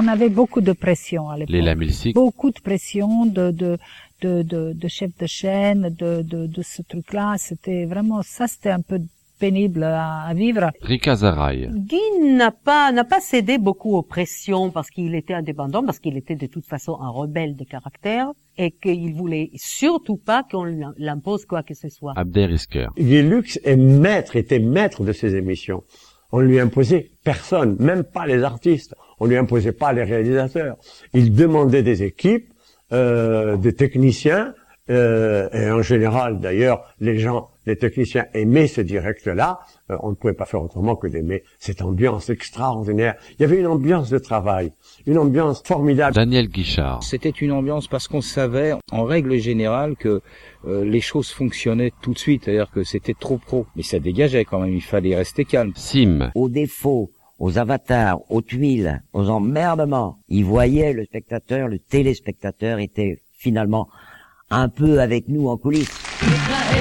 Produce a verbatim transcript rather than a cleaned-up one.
on avait beaucoup de pression à l'époque. Léla Milsik. Beaucoup de pression de, de, de, de, de chef de chaîne, de, de, de ce truc-là. C'était vraiment, ça c'était un peu pénible à, à vivre. Rika Zaraï. Guy n'a pas, n'a pas cédé beaucoup aux pressions parce qu'il était indépendant, parce qu'il était de toute façon un rebelle de caractère et qu'il voulait surtout pas qu'on l'impose quoi que ce soit. Abder Isker. Guy Lux est maître, était maître de ses émissions. On lui imposait personne, même pas les artistes. On lui imposait pas les réalisateurs. Il demandait des équipes, euh, des techniciens, euh, et en général, d'ailleurs, les gens, les techniciens aimaient ce direct-là. Euh, on ne pouvait pas faire autrement que d'aimer cette ambiance extraordinaire. Il y avait une ambiance de travail, une ambiance formidable. Daniel Guichard. C'était une ambiance parce qu'on savait, en règle générale, que euh, les choses fonctionnaient tout de suite, c'est-à-dire que c'était trop pro. Mais ça dégageait quand même, il fallait rester calme. Sim. Aux défauts, aux avatars, aux tuiles, aux emmerdements, il voyait le spectateur, le téléspectateur était finalement un peu avec nous en coulisses.